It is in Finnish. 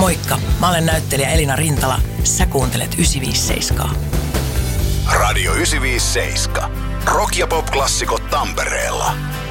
Moikka, mä olen näyttelijä Elina Rintala. Sä kuuntelet 957. Radio 957. Rock- ja pop-klassikot Tampereella.